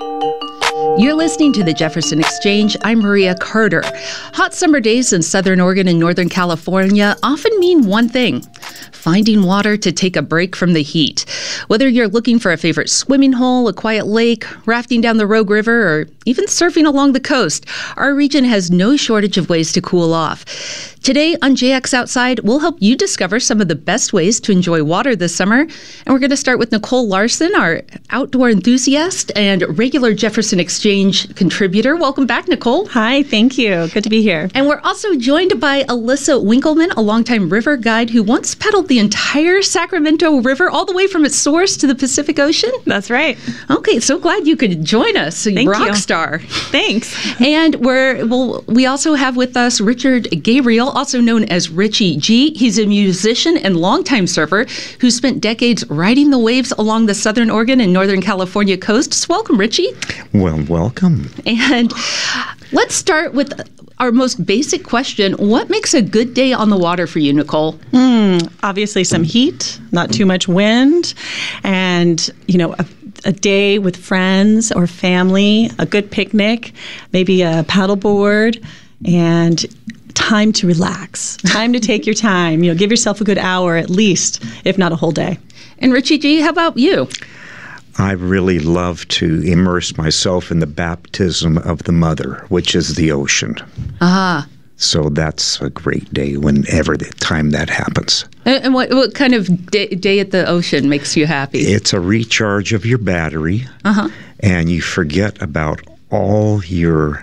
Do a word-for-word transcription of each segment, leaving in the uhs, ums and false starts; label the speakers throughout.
Speaker 1: You're listening to the Jefferson Exchange. I'm Maria Carter. Hot summer days in Southern Oregon and Northern California often mean one thing: finding water to take a break from the heat. Whether you're looking for a favorite swimming hole, a quiet lake, rafting down the Rogue River, or even surfing along the coast, our region has no shortage of ways to cool off. Today on J X Outside, we'll help you discover some of the best ways to enjoy water this summer. And we're going to start with Nicole Larson, our outdoor enthusiast and regular Jefferson Exchange contributor. Welcome back, Nicole.
Speaker 2: Hi, thank you. Good to be here.
Speaker 1: And we're also joined by Alyssa Winkleman, a longtime river guide who once paddled the entire Sacramento River all the way from its source to the Pacific Ocean.
Speaker 2: That's right.
Speaker 1: Okay, so glad you could join us, a
Speaker 2: Thank
Speaker 1: rock
Speaker 2: you.
Speaker 1: star.
Speaker 2: Thanks.
Speaker 1: And we're well, we also have with us Richard Gabriel, also known as Richie G. He's a musician and longtime surfer who spent decades riding the waves along the Southern Oregon and Northern California coasts. Welcome, Richie.
Speaker 3: Well, welcome.
Speaker 1: And let's start with our most basic question. What makes a good day on the water for you, Nicole?
Speaker 2: Mm, obviously some heat, not too much wind, and, you know, a, a day with friends or family, a good picnic, maybe a paddleboard, and time to relax, time to take your time. You know, give yourself a good hour at least, if not a whole day.
Speaker 1: And Richie G, how about you?
Speaker 3: I really love to immerse myself in the baptism of the mother, which is the ocean.
Speaker 1: Ah.
Speaker 3: So that's a great day whenever the time that happens.
Speaker 1: And what, what kind of day, day at the ocean makes you happy?
Speaker 3: It's a recharge of your battery,
Speaker 1: uh-huh. and
Speaker 3: you forget about all your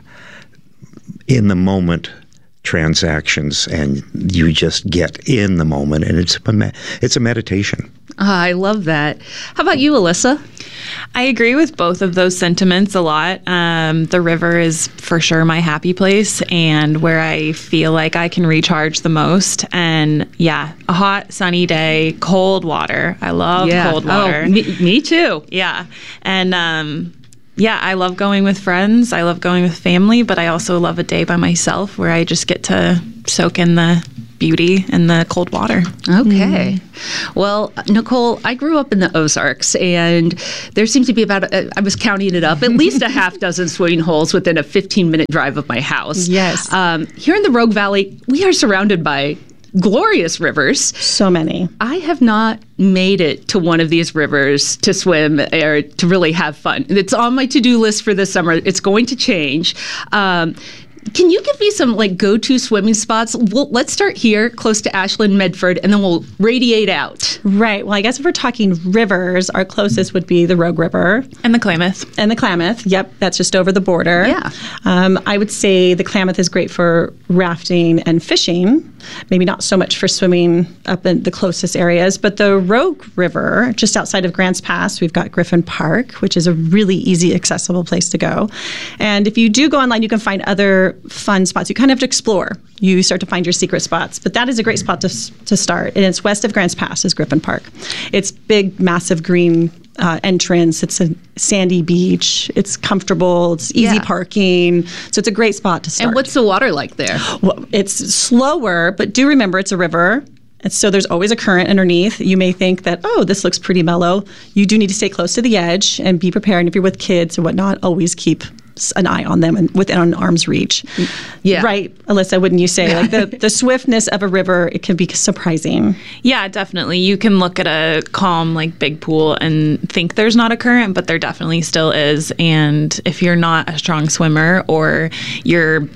Speaker 3: in-the-moment transactions, and you just get in the moment, and it's a, it's a meditation.
Speaker 1: Ah, I love that. How about you, Alyssa?
Speaker 4: I agree with both of those sentiments a lot. Um, the river is for sure my happy place and where I feel like I can recharge the most. And yeah, a hot, sunny day, cold water. I love
Speaker 1: yeah.
Speaker 4: cold water.
Speaker 1: Oh, me, me too.
Speaker 4: Yeah. And um, yeah, I love going with friends. I love going with family, but I also love a day by myself where I just get to soak in the beauty and the cold water.
Speaker 1: Okay. Mm. Well, Nicole, I grew up in the Ozarks, and there seems to be about, a, I was counting it up, at least a half dozen swimming holes within a fifteen-minute drive of my house.
Speaker 2: Yes.
Speaker 1: Um, here in the Rogue Valley, we are surrounded by glorious rivers.
Speaker 2: So many.
Speaker 1: I have not made it to one of these rivers to swim or to really have fun. It's on my to-do list for this summer. It's going to change. Um, Can you give me some like go-to swimming spots? Well, let's start here, close to Ashland, Medford, and then we'll radiate out.
Speaker 2: Right. Well, I guess if we're talking rivers, our closest would be the Rogue River.
Speaker 4: And the Klamath.
Speaker 2: And the Klamath. Yep, that's just over the border.
Speaker 1: Yeah.
Speaker 2: Um, I would say the Klamath is great for rafting and fishing. Maybe not so much for swimming up in the closest areas, but the Rogue River, just outside of Grants Pass, we've got Griffin Park, which is a really easy, accessible place to go. And if you do go online, you can find other fun spots. You kind of have to explore. You start to find your secret spots, but that is a great spot to to start. And it's west of Grants Pass is Griffin Park. It's big, massive green uh, entrance. It's a sandy beach. It's comfortable. It's easy
Speaker 1: Yeah.
Speaker 2: parking. So it's a great spot to start.
Speaker 1: And what's the water like there?
Speaker 2: Well, it's slower, but do remember it's a river. And so there's always a current underneath. You may think that, oh, this looks pretty mellow. You do need to stay close to the edge and be prepared. And if you're with kids or whatnot, always keep an eye on them and within an arm's reach.
Speaker 1: Yeah.
Speaker 2: Right, Alyssa, wouldn't you say? Like the, the swiftness of a river, it can be surprising.
Speaker 4: Yeah, definitely. You can look at a calm, like big pool and think there's not a current, but there definitely still is. And if you're not a strong swimmer or you're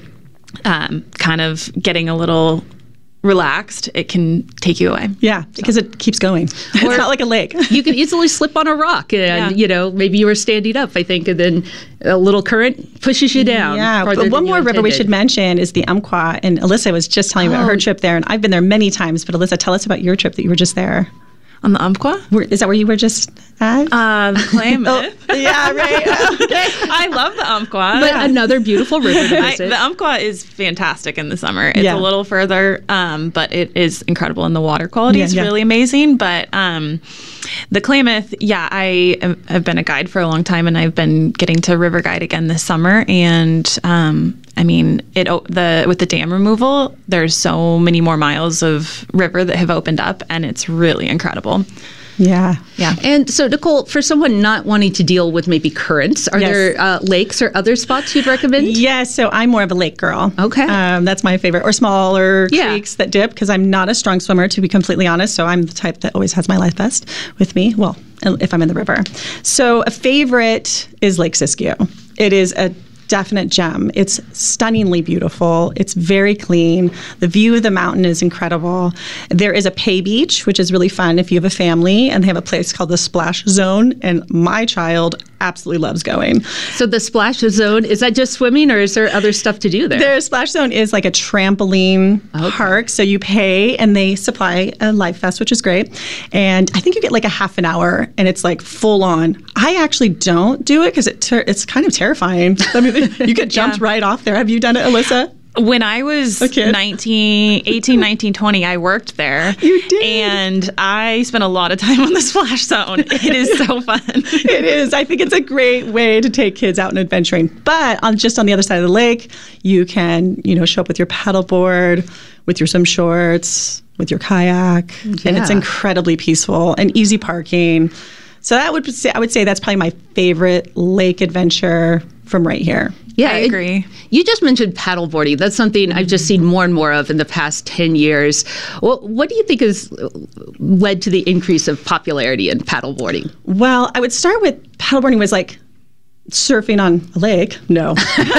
Speaker 4: um, kind of getting a little relaxed, it can take you away.
Speaker 2: Yeah, because so. It keeps going. It's not like a lake.
Speaker 1: You can easily slip on a rock and,
Speaker 4: yeah.
Speaker 1: you know, maybe you were standing up, I think, and then a little current pushes you down.
Speaker 2: Yeah, but one more river we should mention is the Umpqua. And Alyssa was just telling me oh. about her trip there, and I've been there many times. But Alyssa, tell us about your trip that you were just there.
Speaker 4: On the Umpqua?
Speaker 2: Where, is that where you were just at?
Speaker 4: Uh, the Klamath.
Speaker 2: oh, yeah, right.
Speaker 4: Okay. I love the Umpqua.
Speaker 1: But yeah. Another beautiful river to visit.
Speaker 4: I, the Umpqua is fantastic in the summer. It's
Speaker 2: yeah.
Speaker 4: a little further, um, but it is incredible, and the water quality
Speaker 2: yeah,
Speaker 4: is
Speaker 2: yeah.
Speaker 4: really amazing. But um, the Klamath, yeah, I am, have been a guide for a long time, and I've been getting to river guide again this summer. And um, I mean, it the with the dam removal, there's so many more miles of river that have opened up, and it's really incredible.
Speaker 2: Yeah.
Speaker 4: Yeah.
Speaker 1: And so, Nicole, for someone not wanting to deal with maybe currents, are
Speaker 2: Yes.
Speaker 1: there uh, lakes or other spots you'd recommend?
Speaker 2: Yes, so I'm more of a lake girl.
Speaker 1: Okay.
Speaker 2: Um, that's my favorite. Or smaller
Speaker 1: Yeah.
Speaker 2: creeks that dip, because I'm not a strong swimmer, to be completely honest. So I'm the type that always has my life vest with me. Well, if I'm in the river. So a favorite is Lake Siskiyou. It is a definite gem. It's stunningly beautiful. It's very clean. The view of the mountain is incredible. There is a pay beach, which is really fun if you have a family, and they have a place called the Splash Zone, and my child absolutely loves going.
Speaker 1: So the splash zone, is that just swimming or is there other stuff to do there?
Speaker 2: Their Splash Zone is like a trampoline
Speaker 1: Okay.
Speaker 2: park. So you pay and they supply a life vest, which is great. And I think you get like a half an hour and it's like full on. I actually don't do it because it ter- it's kind of terrifying. I mean, you get jumped
Speaker 4: Yeah.
Speaker 2: right off there. Have you done it, Alyssa?
Speaker 4: When I was
Speaker 2: A kid?
Speaker 4: nineteen, eighteen, nineteen, twenty, I worked there.
Speaker 2: You did?
Speaker 4: And I spent a lot of time on the splash zone. It is so fun.
Speaker 2: It is. I think it's a great way to take kids out and adventuring. But on just on the other side of the lake, you can, you know, show up with your paddleboard, with your swim shorts, with your kayak, and it's
Speaker 1: Yeah.
Speaker 2: incredibly peaceful and easy parking. So that would say, I would say that's probably my favorite lake adventure from right here.
Speaker 1: Yeah,
Speaker 4: I
Speaker 1: it-
Speaker 4: agree.
Speaker 1: you just mentioned paddleboarding. That's something I've just seen more and more of in the past ten years. Well, what do you think has led to the increase of popularity in paddleboarding?
Speaker 2: Well, I would start with paddleboarding was like surfing on a lake. No.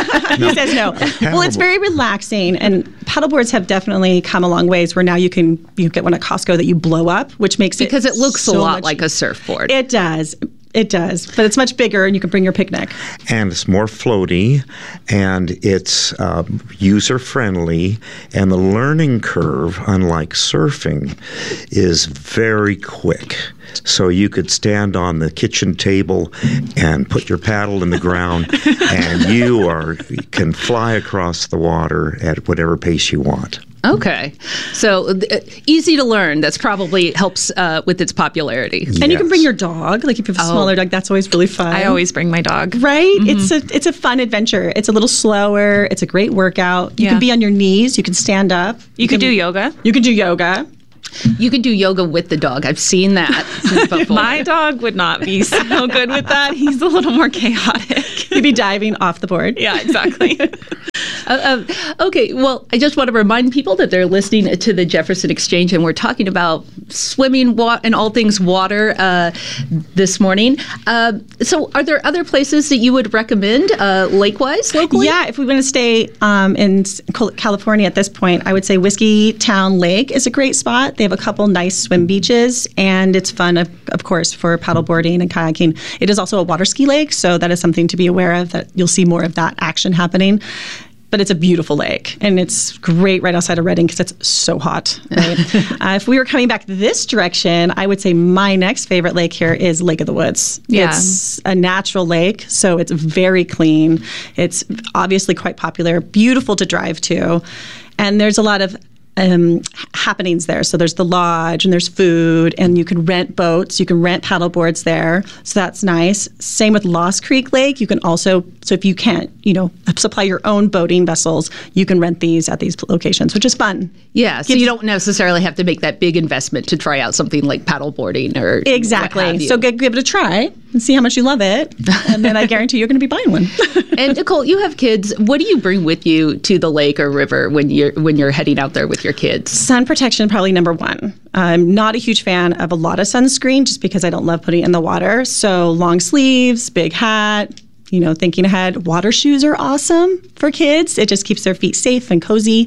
Speaker 2: He says no. Well, it's very relaxing, and paddleboards have definitely come a long ways where now you can you get one at Costco that you blow up, which makes
Speaker 1: Because it looks
Speaker 2: so
Speaker 1: a lot
Speaker 2: much-
Speaker 1: like a surfboard.
Speaker 2: It does. It does. But it's much bigger, and you can bring your picnic.
Speaker 3: And it's more floaty, and it's uh, user-friendly, and the learning curve, unlike surfing, is very quick. So you could stand on the kitchen table and put your paddle in the ground, and you are can fly across the water at whatever pace you want.
Speaker 1: Okay. So uh, easy to learn. That's probably helps uh, with its popularity.
Speaker 2: And you can
Speaker 3: Yes.
Speaker 2: bring your dog. Like if you have a
Speaker 1: Oh.
Speaker 2: smaller dog, that's always really fun.
Speaker 4: I always bring my dog.
Speaker 2: Right? It's a it's a fun adventure. It's a little slower. It's a great workout. You
Speaker 4: Yeah.
Speaker 2: can be on your knees. You can stand up.
Speaker 4: You could
Speaker 2: can
Speaker 4: do yoga.
Speaker 2: You can do yoga.
Speaker 1: You can do yoga with the dog. I've seen that before.
Speaker 4: My dog would not be so good with that. He's a little more chaotic.
Speaker 2: You'd be diving off the board.
Speaker 4: Yeah, exactly.
Speaker 1: Uh, um, okay, well, I just want to remind people that they're listening to the Jefferson Exchange, and we're talking about swimming wa- and all things water uh, this morning. Uh, so, are there other places that you would recommend, uh, lake-wise, locally?
Speaker 2: Yeah, if we want to stay um, in Cal- California at this point, I would say Whiskey Town Lake is a great spot. They have a couple nice swim beaches, and it's fun, of, of course, for paddleboarding and kayaking. It is also a water ski lake, so that is something to be aware of, that you'll see more of that action happening. But it's a beautiful lake, and it's great right outside of Redding because it's so hot. Right? uh, if we were coming back this direction, I would say my next favorite lake here is Lake of the Woods.
Speaker 4: Yeah.
Speaker 2: It's a natural lake, so it's very clean. It's obviously quite popular, beautiful to drive to, and there's a lot of um, happenings there. So there's the lodge, and there's food, and you can rent boats, you can rent paddle boards there. So that's nice. Same with Lost Creek Lake. You can also, so if you can't, you know, supply your own boating vessels, you can rent these at these locations, which is fun.
Speaker 1: Yeah, so you don't necessarily have to make that big investment to try out something like paddleboarding or what have
Speaker 2: Exactly.
Speaker 1: you.
Speaker 2: So give, give it a try and see how much you love it. And then I guarantee you're going to be buying one.
Speaker 1: And Nicole, you have kids. What do you bring with you to the lake or river when you're when you're heading out there with your kids?
Speaker 2: Sun protection, probably number one. I'm not a huge fan of a lot of sunscreen just because I don't love putting it in the water. So long sleeves, big hat, you know, thinking ahead. Water shoes are awesome for kids. It just keeps their feet safe and cozy.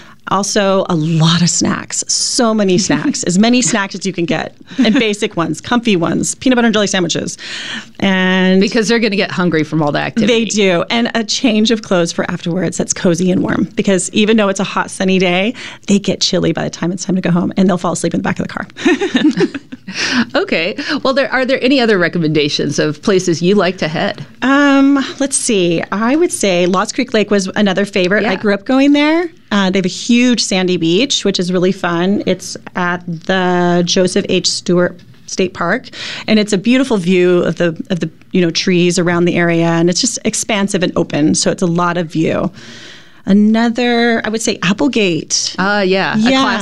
Speaker 2: Also, a lot of snacks. So many snacks. As many snacks as you can get. And basic ones, comfy ones, peanut butter and jelly sandwiches. And
Speaker 1: Because they're going to get hungry from all the activity.
Speaker 2: they do. And a change of clothes for afterwards that's cozy and warm. Because even though it's a hot, sunny day, they get chilly by the time it's time to go home. And they'll fall asleep in the back of the car.
Speaker 1: Okay. Well, there are there any other recommendations of places you like to head?
Speaker 2: Um, let's see. I would say Lost Creek Lake was another favorite.
Speaker 1: Yeah.
Speaker 2: I grew up going there. Uh, they have a huge sandy beach, which is really fun. It's at the Joseph H. Stewart State Park, and it's a beautiful view of the of the you know trees around the area, and it's just expansive and open, so it's a lot of view. Another, I would say, Applegate.
Speaker 1: Uh, yeah, a classic.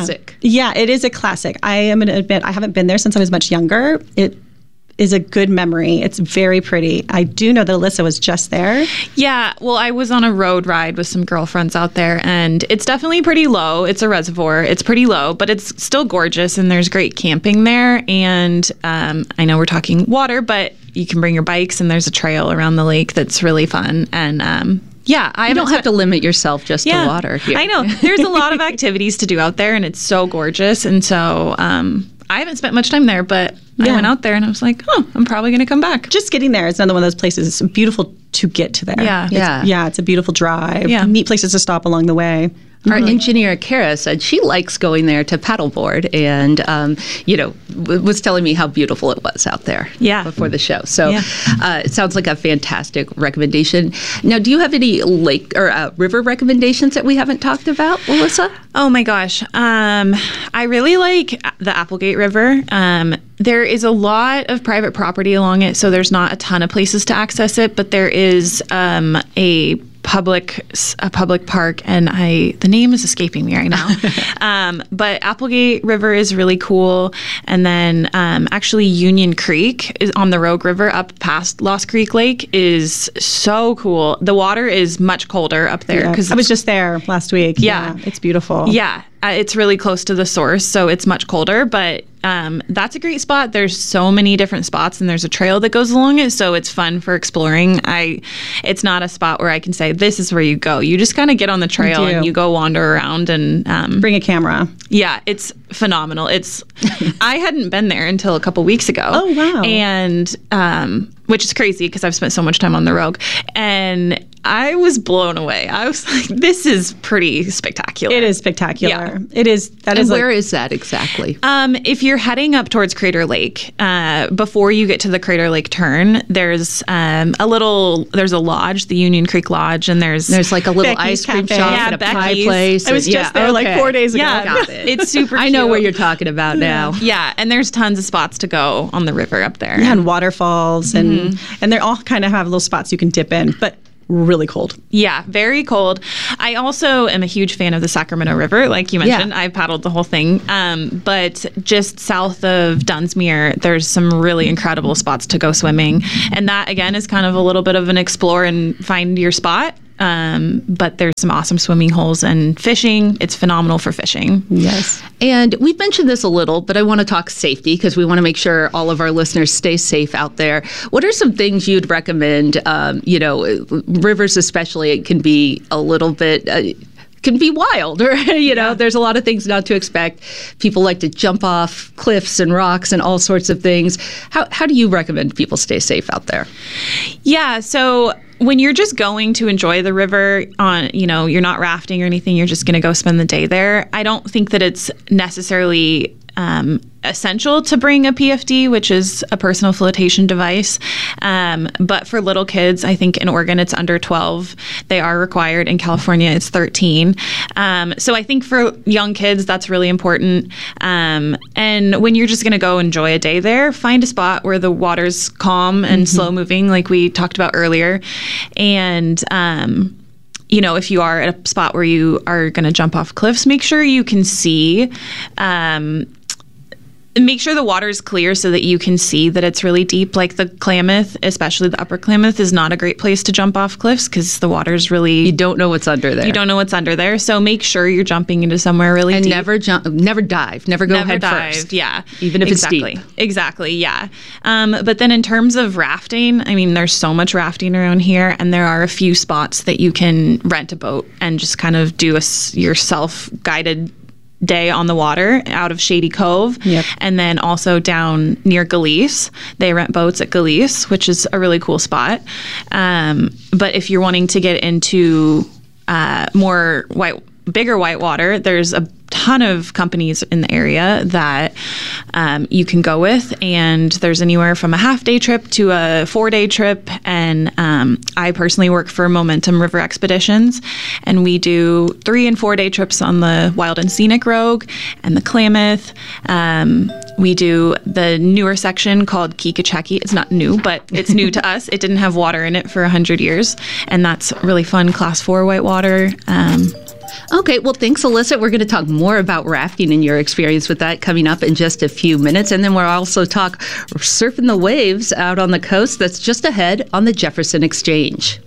Speaker 2: Yeah, it is a classic. I am going to admit I haven't been there since I was much younger. It is a good memory. It's very pretty. I do know that Alyssa was just there.
Speaker 4: Yeah, well, I was on a road ride with some girlfriends out there, and it's definitely pretty low. It's a reservoir. It's pretty low, but it's still gorgeous, and there's great camping there. And um, I know we're talking water, but you can bring your bikes, and there's a trail around the lake that's really fun. And um, yeah, I
Speaker 1: You don't have
Speaker 4: spent-
Speaker 1: to limit yourself just
Speaker 4: yeah,
Speaker 1: to water here.
Speaker 4: I know. There's a lot of activities to do out there, and it's so gorgeous. And so um, I haven't spent much time there, but I
Speaker 2: Yeah.
Speaker 4: went out there and I was like, oh, I'm probably going to come back.
Speaker 2: Just getting there is another one of those places. It's beautiful to get to there.
Speaker 4: Yeah.
Speaker 2: It's,
Speaker 1: Yeah.
Speaker 2: yeah, it's a beautiful drive.
Speaker 4: Yeah.
Speaker 2: Neat places to stop along the way.
Speaker 1: Our engineer, Kara, said she likes going there to paddleboard and, um, you know, w- was telling me how beautiful it was out there
Speaker 4: Yeah.
Speaker 1: before the show. So
Speaker 4: Yeah.
Speaker 1: uh, it sounds like a fantastic recommendation. Now, do you have any lake or uh, river recommendations that we haven't talked about, Alyssa?
Speaker 4: Oh my gosh. Um, I really like the Applegate River. Um, there is a lot of private property along it, so there's not a ton of places to access it, but there is um, a public a public park, and I the name is escaping me right now. um, but Applegate River is really cool, and then um, actually Union Creek is on the Rogue River up past Lost Creek Lake is so cool. The water is much colder up there
Speaker 2: Yeah.
Speaker 4: because
Speaker 2: I was just there last week.
Speaker 4: Yeah.
Speaker 2: It's beautiful.
Speaker 4: yeah, uh, it's really close to the source, so it's much colder, but um, that's a great spot. There's so many different spots, and there's a trail that goes along it, so it's fun for exploring. I, it's not a spot where I can say, this is where you go. You just kind of get on the trail
Speaker 2: do.
Speaker 4: and you go wander around, and um,
Speaker 2: Bring a camera.
Speaker 4: yeah, it's phenomenal. It's I hadn't been there until a couple weeks ago.
Speaker 2: Oh, wow.
Speaker 4: And um, which is crazy because I've spent so much time on the Rogue, and I was blown away. I was like, this is pretty spectacular.
Speaker 2: It is spectacular.
Speaker 4: Yeah.
Speaker 2: It is. That
Speaker 1: And
Speaker 2: is
Speaker 1: where
Speaker 2: like,
Speaker 1: is that exactly?
Speaker 4: Um, if you're heading up towards Crater Lake, uh, before you get to the Crater Lake turn, there's um, a little, there's a lodge, the Union Creek Lodge, and there's
Speaker 1: There's like a little
Speaker 2: Becky's
Speaker 1: ice cream
Speaker 2: Cafe.
Speaker 1: shop
Speaker 4: Yeah,
Speaker 1: and a pie
Speaker 4: Becky's.
Speaker 1: place.
Speaker 2: I was
Speaker 1: and-
Speaker 2: just
Speaker 1: yeah,
Speaker 2: there like
Speaker 1: okay.
Speaker 2: four days ago.
Speaker 4: yeah,
Speaker 1: Got it.
Speaker 4: it's super.
Speaker 1: I know
Speaker 4: cute.
Speaker 1: where you're talking about now.
Speaker 4: Yeah, and there's tons of spots to go on the river up there.
Speaker 2: Yeah, and waterfalls, and
Speaker 4: Mm-hmm.
Speaker 2: and they're all kind of have little spots you can dip in, but really cold.
Speaker 4: Yeah, very cold. I also am a huge fan of the Sacramento River, like you mentioned.
Speaker 1: Yeah.
Speaker 4: I paddled the whole thing. Um, but just south of Dunsmuir, there's some really incredible spots to go swimming. And that, again, is kind of a little bit of an explore and find your spot. Um, but there's some awesome swimming holes and fishing. It's phenomenal for fishing.
Speaker 2: Yes.
Speaker 1: And we've mentioned this a little, but I want to talk safety because we want to make sure all of our listeners stay safe out there. What are some things you'd recommend? Um, you know, rivers especially, it can be a little bit... Uh, can be wild, or you know,
Speaker 4: Yeah.
Speaker 1: there's a lot of things not to expect. People like to jump off cliffs and rocks and all sorts of things. How how do you recommend people stay safe out there?
Speaker 4: Yeah, so when you're just going to enjoy the river on, you know, you're not rafting or anything, you're just going to go spend the day there. I don't think that it's necessarily um, essential to bring a P F D, which is a personal flotation device. Um, but for little kids, I think in Oregon it's under twelve. They are required. In California, it's thirteen. Um, so I think for young kids, that's really important. Um, and when you're just going to go enjoy a day there, find a spot where the water's calm and slow moving, like we talked about earlier. And, um, you know, if you are at a spot where you are going to jump off cliffs, make sure you can see, um, make sure the water is clear so that you can see that it's really deep. Like the Klamath, especially the upper Klamath, is not a great place to jump off cliffs because the water's really,
Speaker 1: You don't know what's under there.
Speaker 4: you don't know what's under there. So make sure you're jumping into somewhere really
Speaker 1: and
Speaker 4: deep.
Speaker 1: never jump, never dive, never go
Speaker 4: Never
Speaker 1: head
Speaker 4: dive,
Speaker 1: first.
Speaker 4: yeah.
Speaker 1: Even if it's
Speaker 4: exactly.
Speaker 1: deep.
Speaker 4: Exactly, yeah. Um, but then in terms of rafting, I mean, there's so much rafting around here, and there are a few spots that you can rent a boat and just kind of do a s- your self-guided day on the water out of Shady Cove.
Speaker 2: Yep.
Speaker 4: And then also down near Galice. They rent boats at Galice, which is a really cool spot. Um, but if you're wanting to get into uh, more white, bigger whitewater, there's a ton of companies in the area that um, you can go with, and there's anywhere from a half day trip to a four day trip. And um, I personally work for Momentum River Expeditions, and we do three and four day trips on the Wild and Scenic Rogue and the Klamath. Um, we do the newer section called Kikachaki. It's not new, but it's new to us. It didn't have water in it for one hundred years, and that's really fun class four whitewater. Um,
Speaker 1: Okay, well, thanks, Alyssa. We're going to talk more about rafting and your experience with that coming up in just a few minutes. And then we'll also talk surfing the waves out on the coast that's just ahead on the Jefferson Exchange.